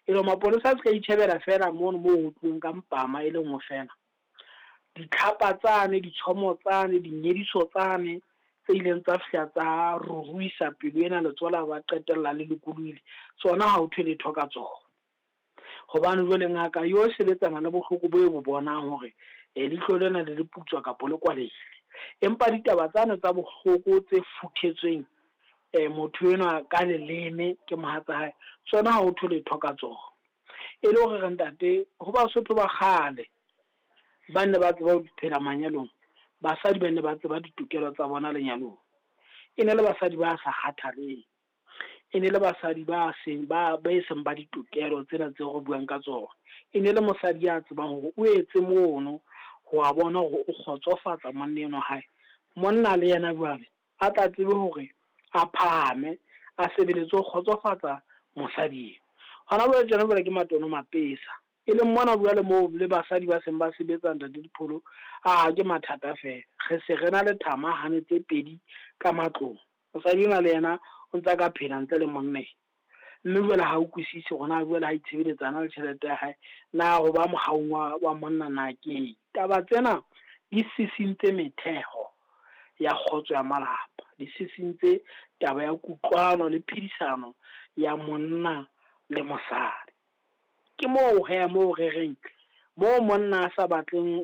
lo maponesa se ka itshebela fela mono mo ho tlong ka mpama e le nngwe fela ditlhapa tsane ditshomo tsane dinyediso tsane tse ileng tsa fihla tsa ruruisa pelo ena letswala ba qetella le lekuluile tsona ha o thwe letho ka tsona hobane jwale ngaka yo sebetsana le bohloko bo bo bonang hore leihlo lena le putswa kapo le kwalehile empa ditaba tsane tsa bohloko tse futhetsweng motho ena ka leleme ke mohatsa hae tsona ha o thwe letho ka tsona e le hore re ntate ho ba Basotho ba kgale ba ne ba tseba ho phela manyalong basadi ba ne ba tseba ditokelo tsa bona lenyalong e ne le basadi ba sa kgathaleng e ne le basadi ba seng ba seng ba ditokelo tsena tse go buang ka tsona e ne le mosadi ya tsebang hore o etse mono ho a bona hore o khotsofatsa monna eno hae monna le yena jwale a tla tsebe hore a phahame a sebeletse ho khotsofatsa mosadi hona ba tsena ba ke matono mapesa e le mona bua le mo le basadi ba seng ba sebetsa ntate dipholo ke mathata fela re se rena le thama hane tse pedi ka matlong mosadi na le yena o ntse ka phela ntle le monna mme jwale ha o kwisise gona jwale ha itshebeletsana le tšhelete ya hae na go ba mogaong wa monna na ke taba tsena di sisintse metheho ya khotso ya malapa di sisintse taba ya kutlwano le phedisano ya monna le mosadi ke mo re reng mo monna a sa batleng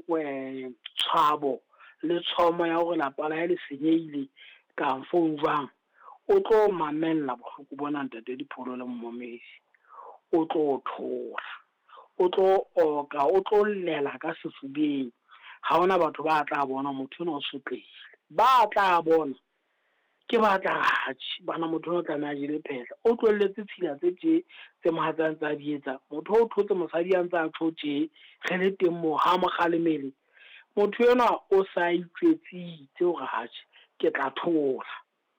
tshwabo le tshomo ya gore lapa la le senyehile ka mfong jwang o tlo mamella bohloko bona ntate dipholo le mmomedi o tlo thola o tlo oka o tlo llela ka sefubeng ha ona batho ba tla bona motho o sotlehile ba tla bona ke ba tla hatsi bana motho o tla na jile phehla o tloletse tshila tse mohatsang tsa dietsa motho o thotse mosadi a ntse a thotse ge le teng mo ha mogale motho yena o sa itswetsitse hore hatsi ke tla thola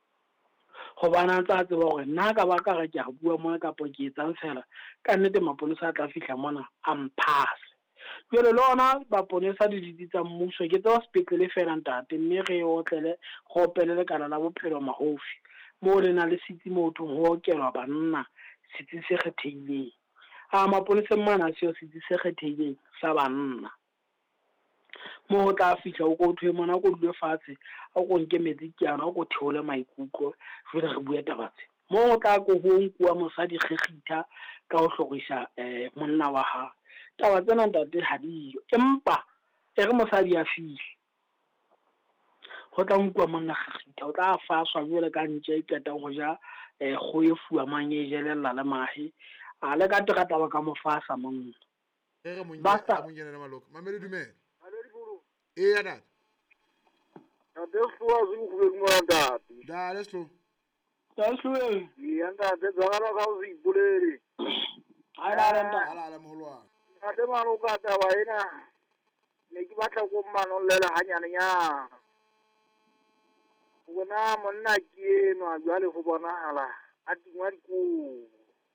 go bana tsa tseba gore nna ka ba ka ga ke a bua mona ka po ke etsang fela ka nnete maponesa a tla fihla mona a mphase jwale le ona baponesa di tsa mmuso ke tseba sepetlele fela ntate mme re otlele go opele lekala la bophelo mahofi mo le na le sitsi motho ho okelwa banna sitsi se kgethehileng maponesa mmana seo sitsi se kgethehileng sa banna mo go tla fihla o go thwe mona go dule fatshe a go nke metsi ke ana go theole maikutlo jwale re bua tabatse mo go tla go ho nkwa mosadi kgegitha ka ho hlogisa monna wa ha taba tsena ntate ha dio empa re mosadi a fihle go tla nkwa monna kgegitha o tla faswa jwale ka ntse qeta go ja go e fuwa manye jelella le mahe a le ka terata ba ka mo fasa monna basta mo ngena maloko mamele dumela ya dad Adeswa zingubengwanda da leslo Taswe yanda de zagara ka uzibuleli ala moholwana ate mano ka taba ena ne ke batla go mano lela hanyane nya bona monna ke no jwale go bonahala a tingwa diko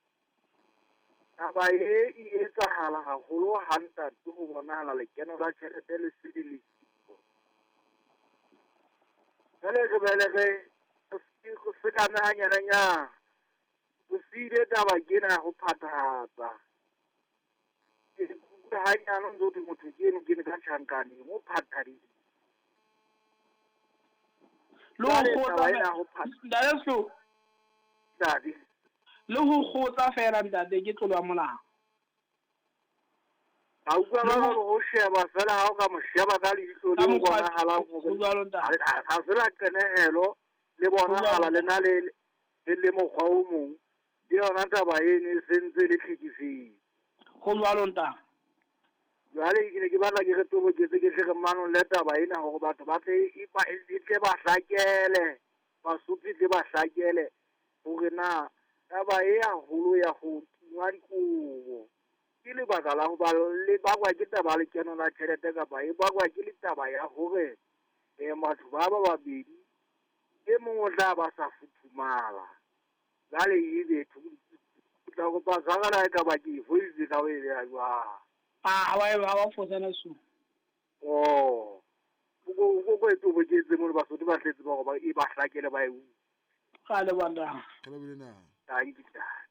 taba e etsahala haholo hanta ke go bonahala le keno la tšhelete le sedili go sekana hanyane nya go sile taba kena go phathatsa hanyane ntse di motho ke ne ka tšhankane mo phathadi le ho kgotsa fela ntate ke tlolo ya molao a utlwa ba go sheba fela ha o ka mo sheba ka leihlo le bonahalang ga se la qenehelo le bonahala le na le mokgwa o mong le yona taba eno e sentse le tlhekefetse go jwalo nta jwale ke ne ke batla ke re toboketse ke tlhe manong le taba ena gore batho ba tle ba hlakele Basotho tle ba hlakele gore na taba e haholo ya go tingwa dikobo ke lebaka la go ba le bakwa ke taba le keno la tšhelete kapa e bakwa ke le taba ya gore batho ba babedi e mongwe tla ba sa futhumala jale e betho o tla go ba zagala e ka ba ke voice ka o e ya jwa ba fosana su go e toboketse mo Basotho ba tletse ba go ba e ba hlakele ba e ga le banda ka lebile na thank you